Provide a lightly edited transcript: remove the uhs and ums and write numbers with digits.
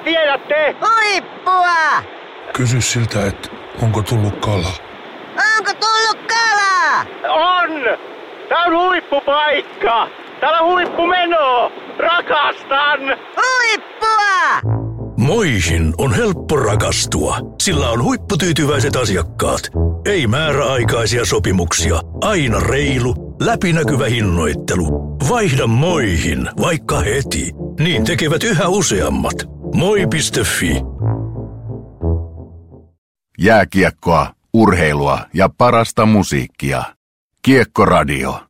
tiedätte? Huippua! Kysy siltä, että onko tullut kala. Onko tullut kala? On! Tää on huippupaikka! Täällä on huippumeno! Rakastan! Huippua! Moihin on helppo rakastua, sillä on huipputyytyväiset asiakkaat. Ei määräaikaisia sopimuksia, aina reilu, läpinäkyvä hinnoittelu. Vaihda Moihin, vaikka heti. Niin tekevät yhä useammat. Moi.fi. Jääkiekkoa, urheilua ja parasta musiikkia. Kiekkoradio.